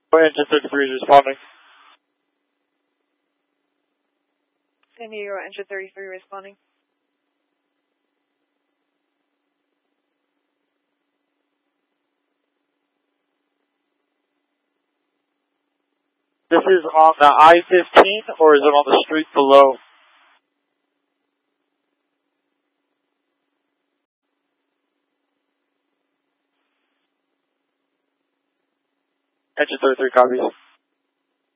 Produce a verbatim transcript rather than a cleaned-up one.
Engine thirty-three is responding. San Diego, Engine thirty-three responding. This is on the I fifteen, or is it on the street below? Engine thirty-three copies.